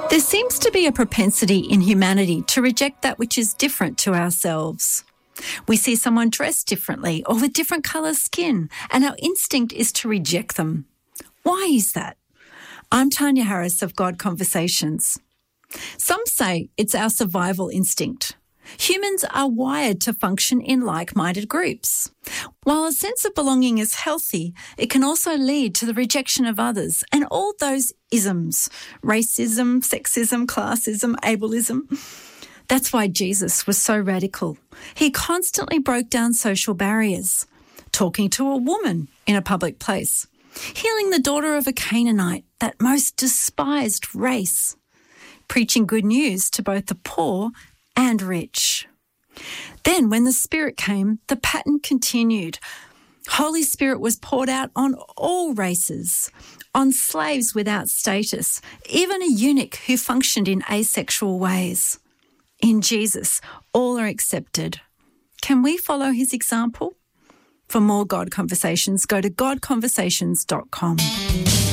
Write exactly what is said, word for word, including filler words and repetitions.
There seems to be a propensity in humanity to reject that which is different to ourselves. We see someone dressed differently or with different colour skin, and our instinct is to reject them. Why is that? I'm Tanya Harris of God Conversations. Some say it's our survival instinct. Humans are wired to function in like-minded groups. While a sense of belonging is healthy, it can also lead to the rejection of others and all those isms, racism, sexism, classism, ableism. That's why Jesus was so radical. He constantly broke down social barriers, talking to a woman in a public place, healing the daughter of a Canaanite, that most despised race, preaching good news to both the poor and rich. Then when the Spirit came, the pattern continued. Holy Spirit was poured out on all races, on slaves without status, even a eunuch who functioned in asexual ways. In Jesus, all are accepted. Can we follow his example? For more God Conversations, go to god conversations dot com.